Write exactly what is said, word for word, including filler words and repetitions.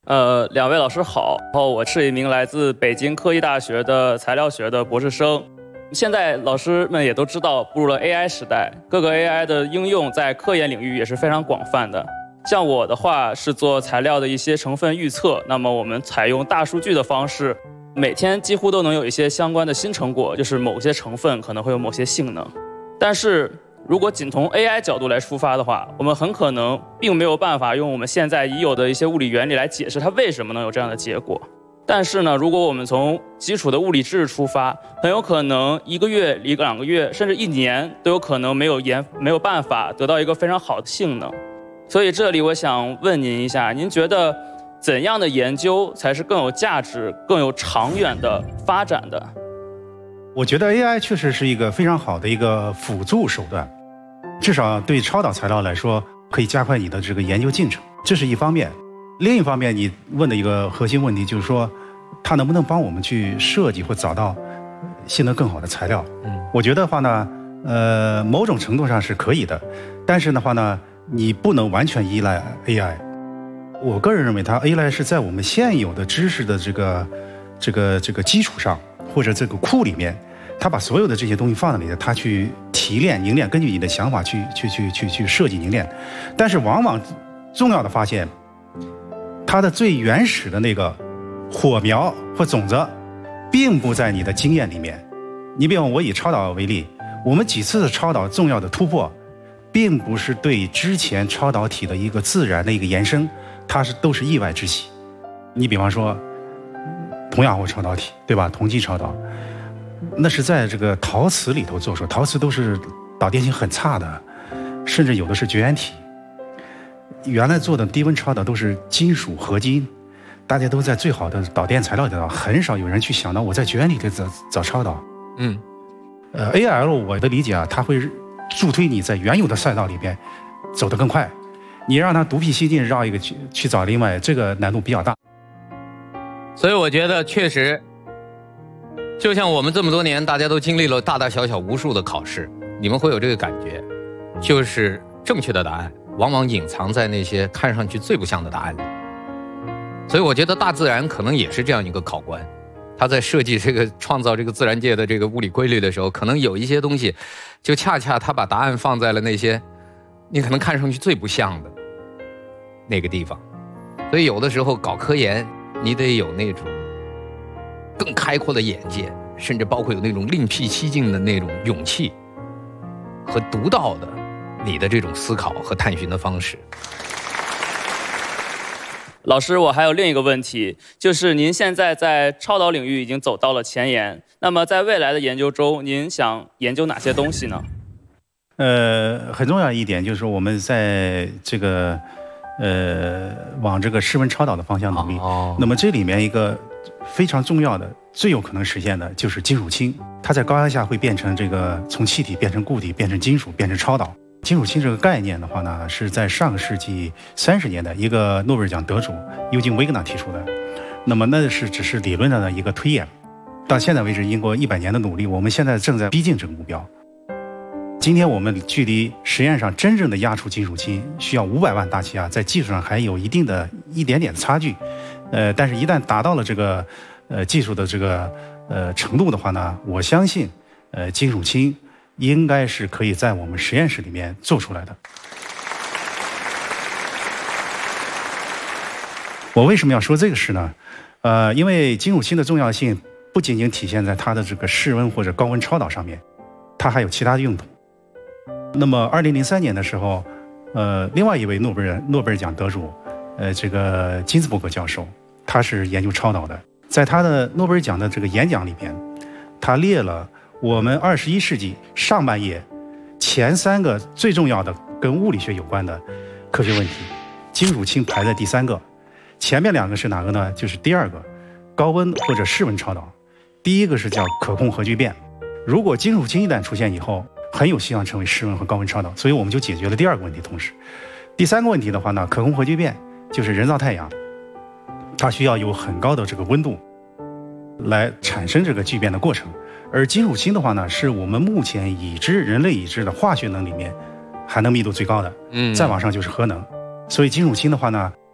呃，两位老师好，然后我是一名来自北京科技大学的材料学的博士生。现在老师们也都知道，步入了 A I 时代，各个 A I 的应用在科研领域也是非常广泛的。像我的话是做材料的一些成分预测，那么我们采用大数据的方式，每天几乎都能有一些相关的新成果，就是某些成分可能会有某些性能。但是如果仅从 A I 角度来出发的话，我们很可能并没有办法用我们现在已有的一些物理原理来解释它为什么能有这样的结果。但是呢，如果我们从基础的物理知识出发，很有可能一个月、一个两个月，甚至一年都有可能没有研没有办法得到一个非常好的性能。所以这里我想问您一下，您觉得怎样的研究才是更有价值、更有长远的发展的？ 我觉得 A I 确实是一个非常好的一个辅助手段，至少对超导材料来说，可以加快你的这个研究进程，这是一方面。另一方面，你问的一个核心问题就是说，它能不能帮我们去设计或找到性能更好的材料？嗯，我觉得的话呢，呃，某种程度上是可以的，但是的话呢，你不能完全依赖 A I。我个人认为，它 A I 是在我们现有的知识的这个这个这个基础上，或者这个库里面，它把所有的这些东西放在里面，它去提炼、凝练，根据你的想法去去去去去设计凝练。但是往往重要的发现，它的最原始的那个火苗或种子，并不在你的经验里面。你比方我以超导为例，我们几次的超导重要的突破，并不是对之前超导体的一个自然的一个延伸，它是都是意外之喜。你比方说铜氧化超导体，对吧？同基超导，那是在这个陶瓷里头做出，陶瓷都是导电性很差的，甚至有的是绝缘体。原来做的低温超导都是金属合金，大家都在最好的导电材料里头，很少有人去想到我在绝缘体里找找超导。嗯，呃 ，A L 我的理解啊，它会助推你在原有的赛道里边走得更快。你让它独辟蹊径绕一个去去找另外，这个难度比较大。 所以我觉得确实，就像我们这么多年，大家都经历了大大小小无数的考试，你们会有这个感觉，就是正确的答案往往隐藏在那些看上去最不像的答案里。所以我觉得大自然可能也是这样一个考官，他在设计这个创造这个自然界的这个物理规律的时候，可能有一些东西就恰恰他把答案放在了那些你可能看上去最不像的那个地方。所以有的时候搞科研，你得有那种更开阔的眼界，甚至包括有那种另辟蹊径的那种勇气和独到的你的这种思考和探寻的方式。 老师，我还有另一个问题，就是您现在在超导领域已经走到了前沿，那么在未来的研究中，您想研究哪些东西呢？ 呃，很重要一点就是我们在这个呃往这个室温超导的方向努力。哦。那么这里面一个非常重要的、最有可能实现的就是金属氢，它在高压下会变成这个从气体变成固体，变成金属，变成超导。金属氢这个概念的话呢，是在上个世纪三十年代一个诺贝尔奖得主尤金·维格纳提出的。那么那是只是理论上的一个推演，到现在为止，经过一百年的努力，我们现在正在逼近这个目标。今天我们距离实验上真正的压出金属氢需要五百万大气压，在技术上还有一定的一点点的差距。呃，但是一旦达到了这个呃技术的这个呃程度的话呢，我相信呃金属氢应该是可以在我们实验室里面做出来的。我为什么要说这个事呢？呃，因为金属氢的重要性不仅仅体现在它的这个室温或者高温超导上面，它还有其他的用途。那么二零零三年的时候，呃，另外一位诺贝尔诺贝尔奖得主，呃，这个金斯伯格教授，他是研究超导的，在他的诺贝尔奖的这个演讲里边，他列了我们二十一世纪上半叶前三个最重要的跟物理学有关的科学问题，金属氢排在第三个，前面两个是哪个呢？就是第二个，高温或者室温超导，第一个是叫可控核聚变。如果金属氢一旦出现以后，很有希望成为室温和高温超导，所以我们就解决了第二个问题。同时，第三个问题的话呢，可控核聚变就是人造太阳，它需要有很高的这个温度来产生这个聚变的过程。而金属氢的话呢，是我们目前已知人类已知的化学能里面含能密度最高的，嗯，再往上就是核能。所以金属氢的话呢，